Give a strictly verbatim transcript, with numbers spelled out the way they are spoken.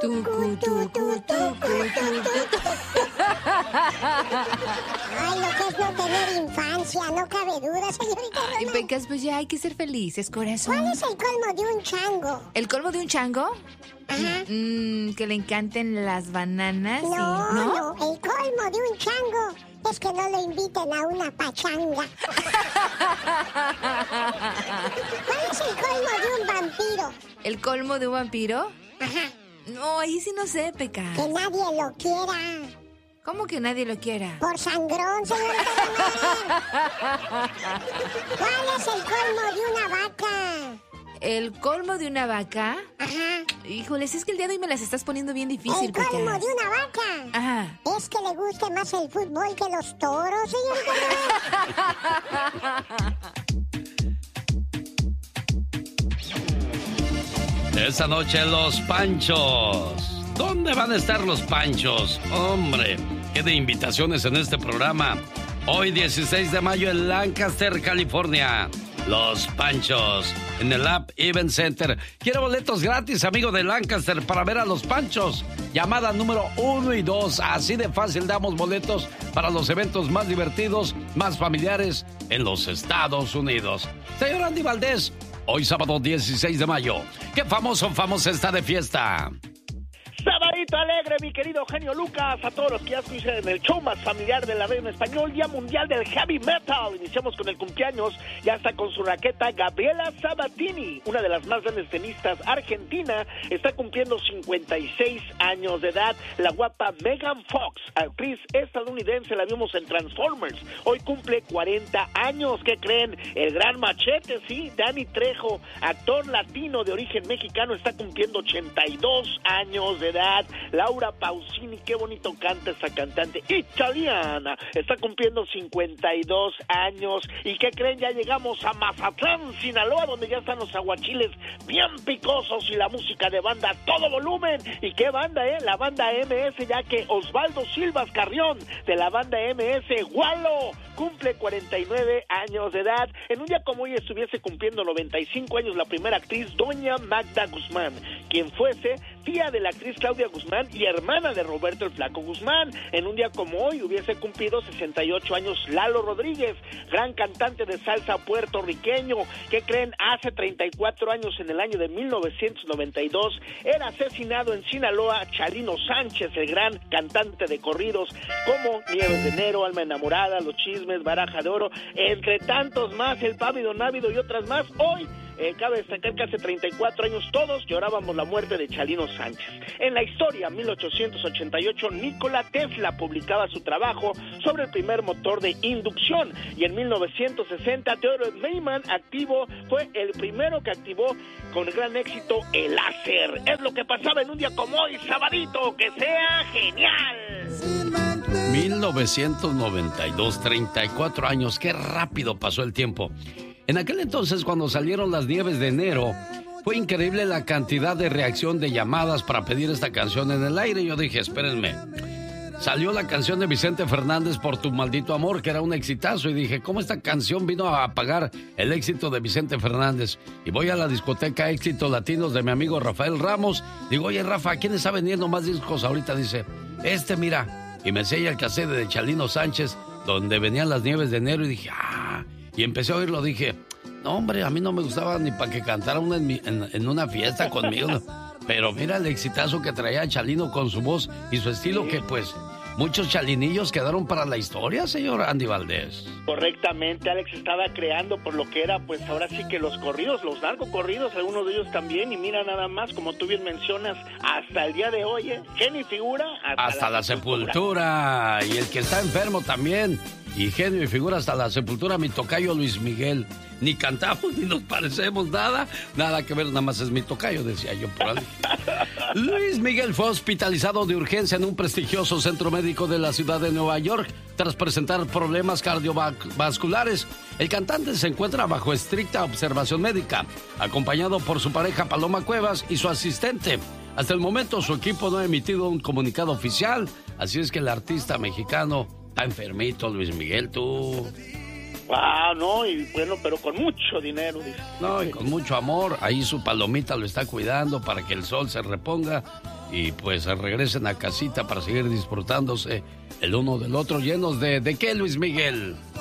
Tucu, tucu, tucu, tucu. Ay, lo que es no tener infancia, no cabe duda, señorita Román. Ay, Pecas, pues ya hay que ser felices, corazón. ¿Cuál es el colmo de un chango? ¿El colmo de un chango? Ajá. Mm, que le encanten las bananas. No, y, ¿no? no, el colmo de un chango es que no le inviten a una pachanga. ¿Cuál es el colmo de un vampiro? ¿El colmo de un vampiro? Ajá. No, ahí sí no sé, Pecas. Que nadie lo quiera. ¿Cómo que nadie lo quiera? Por sangrón, señorita Román. ¿Cuál es el colmo de una vaca? ¿El colmo de una vaca? Ajá. Híjoles, es que el día de hoy me las estás poniendo bien difícil, El colmo Pecas. de una vaca. Ajá. Es que le guste más el fútbol que los toros, señorita Román. Esta noche los Panchos. ¿Dónde van a estar los Panchos? Hombre, qué de invitaciones en este programa. Hoy dieciséis de mayo en Lancaster, California. Los Panchos en el App Event Center. Quiero boletos gratis, amigo de Lancaster, para ver a los Panchos. Llamada número uno y dos. Así de fácil damos boletos para los eventos más divertidos, más familiares en los Estados Unidos. Señor Andy Valdés, hoy sábado dieciséis de mayo. ¿Qué famoso famosa está de fiesta? Sabadito alegre, mi querido genio Lucas, a todos los que ya escuchan en el show más familiar de la radio en español, Día Mundial del Heavy Metal. Iniciamos con el cumpleaños, ya está con su raqueta Gabriela Sabatini, una de las más grandes tenistas argentina, está cumpliendo cincuenta y seis años de edad. La guapa Megan Fox, actriz estadounidense, la vimos en Transformers, hoy cumple cuarenta años. ¿Qué creen? El gran machete, sí, Danny Trejo, actor latino de origen mexicano, está cumpliendo ochenta y dos años de edad. Laura Pausini, qué bonito canta esa cantante italiana, está cumpliendo cincuenta y dos años. ¿Y qué creen? Ya llegamos a Mazatlán, Sinaloa, donde ya están los aguachiles bien picosos y la música de banda a todo volumen. ¿Y qué banda, eh? La banda M S, ya que Osvaldo Silvas Carrión, de la banda M S, Gualo, cumple cuarenta y nueve años de edad. En un día como hoy estuviese cumpliendo noventa y cinco años la primera actriz, doña Magda Guzmán, quien fuese tía de la actriz Claudia Guzmán y hermana de Roberto el Flaco Guzmán. En un día como hoy hubiese cumplido sesenta y ocho años Lalo Rodríguez, gran cantante de salsa puertorriqueño. ¿Qué creen? Hace treinta y cuatro años, en el año de mil novecientos noventa y dos, era asesinado en Sinaloa Chalino Sánchez, el gran cantante de corridos como Nieves de Enero, Alma Enamorada, Los Chismes, Baraja de Oro, entre tantos más, El Pávido Návido y otras más. Hoy Eh, cabe destacar que hace treinta y cuatro años todos llorábamos la muerte de Chalino Sánchez. En la historia, mil ochocientos ochenta y ocho, Nikola Tesla publicaba su trabajo sobre el primer motor de inducción. Y en mil novecientos sesenta, Theodore Maiman activo, fue el primero que activó con gran éxito el láser. Es lo que pasaba en un día como hoy, sabadito. ¡Que sea genial! mil novecientos noventa y dos, treinta y cuatro años. Qué rápido pasó el tiempo. En aquel entonces, cuando salieron las Nieves de Enero, fue increíble la cantidad de reacción de llamadas para pedir esta canción en el aire. Yo dije, espérenme, salió la canción de Vicente Fernández, Por tu maldito amor, que era un exitazo, y dije, ¿cómo esta canción vino a apagar el éxito de Vicente Fernández? Y voy a la discoteca Éxitos Latinos de mi amigo Rafael Ramos. Digo, oye, Rafa, ¿quién está vendiendo más discos ahorita? Dice, este, mira. Y me enseña el cassette de Chalino Sánchez, donde venían las Nieves de Enero, y dije, ah... Y empecé a oírlo, dije, no, hombre, a mí no me gustaba ni para que cantara una en, mi, en, en una fiesta conmigo. No. Pero mira el exitazo que traía Chalino con su voz y su estilo, que pues muchos chalinillos quedaron para la historia, señor Andy Valdés. Correctamente, Alex estaba creando por lo que era, pues ahora sí que los corridos, los narcocorridos, algunos de ellos también. Y mira nada más, como tú bien mencionas, hasta el día de hoy, ¿eh? Genio y figura. Hasta, hasta la, la sepultura. sepultura. Y el que está enfermo también. Y genio y figura hasta la sepultura, mi tocayo Luis Miguel. Ni cantamos, ni nos parecemos, nada. Nada que ver, nada más es mi tocayo, decía yo por ahí. Luis Miguel fue hospitalizado de urgencia en un prestigioso centro médico de la ciudad de Nueva York tras presentar problemas cardiovasculares. El cantante se encuentra bajo estricta observación médica, acompañado por su pareja Paloma Cuevas y su asistente. Hasta el momento su equipo no ha emitido un comunicado oficial, así es que el artista mexicano está enfermito, Luis Miguel, tú. Ah, no, y bueno, pero con mucho dinero, dice. No, y con mucho amor. Ahí su Palomita lo está cuidando para que el sol se reponga. y pues regresen a casita para seguir disfrutándose el uno del otro, llenos de... ¿De qué, Luis Miguel?